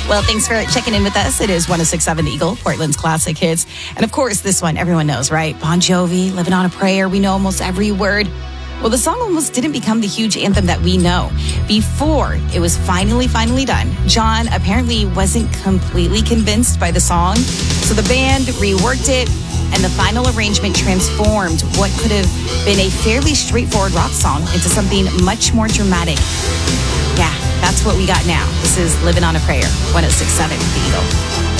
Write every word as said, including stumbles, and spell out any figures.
Well, thanks for checking in with us. It is one oh six point seven The Eagle, Portland's classic hits. And of course, this one everyone knows, right? Bon Jovi, Living on a Prayer. We know almost every word. Well, the song almost didn't become the huge anthem that we know. Before it was finally, finally done, John apparently wasn't completely convinced by the song. So the band reworked it, and the final arrangement transformed what could have been a fairly straightforward rock song into something much more dramatic. Yeah, that's what we got now. This is Living on a Prayer, one oh six point seven The Eagle.